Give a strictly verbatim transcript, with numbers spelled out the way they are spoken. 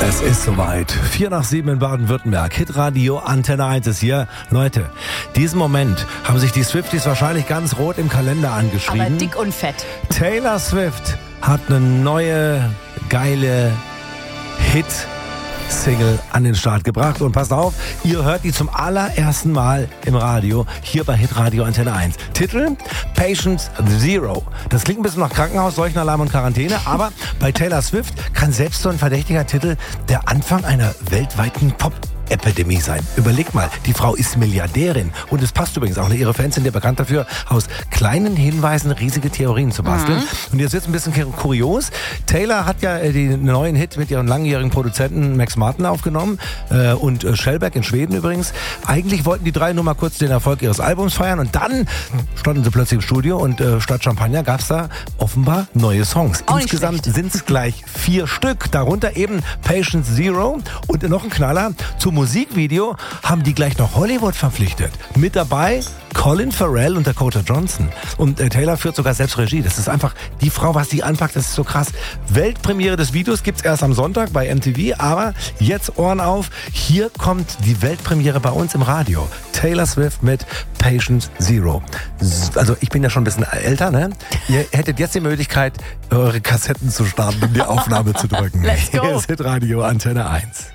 Es ist soweit. Vier nach sieben in Baden-Württemberg. Hitradio Antenne eins ist hier. Leute, diesen Moment haben sich die Swifties wahrscheinlich ganz rot im Kalender angeschrieben. Aber dick und fett. Taylor Swift hat eine neue, geile Hit Single an den Start gebracht. Und passt auf, ihr hört die zum allerersten Mal im Radio, hier bei Hitradio Antenne eins. Titel: Patient Zero. Das klingt ein bisschen nach Krankenhaus, Seuchenalarm und Quarantäne, aber bei Taylor Swift kann selbst so ein verdächtiger Titel der Anfang einer weltweiten Pop Epidemie sein. Überleg mal, die Frau ist Milliardärin und es passt übrigens auch. Ihre Fans sind ja bekannt dafür, aus kleinen Hinweisen riesige Theorien zu basteln. Mhm. Und jetzt wird's ein bisschen kurios. Taylor hat ja den neuen Hit mit ihren langjährigen Produzenten Max Martin aufgenommen äh, und äh, Shellback in Schweden übrigens. Eigentlich wollten die drei nur mal kurz den Erfolg ihres Albums feiern und dann standen sie plötzlich im Studio und äh, statt Champagner gab's da offenbar neue Songs. Auch Insgesamt sind es gleich vier Stück, darunter eben Patient Zero und noch ein Knaller. Zum Musikvideo haben die gleich noch Hollywood verpflichtet. Mit dabei Colin Farrell und Dakota Johnson. Und äh, Taylor führt sogar selbst Regie. Das ist einfach die Frau, was die anpackt, das ist so krass. Weltpremiere des Videos gibt's erst am Sonntag bei M T V, aber jetzt Ohren auf, hier kommt die Weltpremiere bei uns im Radio. Taylor Swift mit Patient Zero. Also ich bin ja schon ein bisschen älter, ne? Ihr hättet jetzt die Möglichkeit, eure Kassetten zu starten und die Aufnahme zu drücken. Let's go. Hier ist Hitradio Antenne eins.